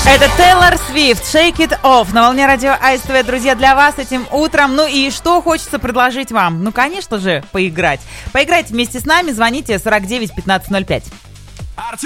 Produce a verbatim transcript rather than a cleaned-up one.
Это Тейлор Свифт, Shake It Off на волне радио АСТВ, друзья, для вас этим утром. Ну и что хочется предложить вам? Ну, конечно же, поиграть. Поиграйте вместе с нами, звоните сорок девять пятнадцать ноль пять.